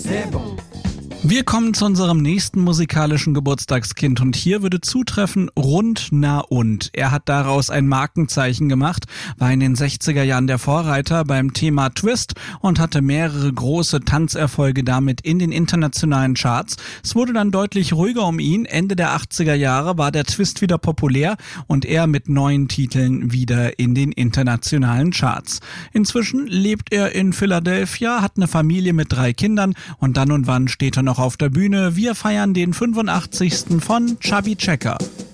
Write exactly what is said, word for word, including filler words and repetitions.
c'est bon. Wir kommen zu unserem nächsten musikalischen Geburtstagskind und hier würde zutreffen Rund, Na und. Er hat daraus ein Markenzeichen gemacht, war in den sechziger Jahren der Vorreiter beim Thema Twist und hatte mehrere große Tanzerfolge damit in den internationalen Charts. Es wurde dann deutlich ruhiger um ihn. Ende der achtziger Jahre war der Twist wieder populär und er mit neuen Titeln wieder in den internationalen Charts. Inzwischen lebt er in Philadelphia, hat eine Familie mit drei Kindern und dann und wann steht er noch auf der Bühne. Wir feiern den fünfundachtzigsten von Chubby Checker.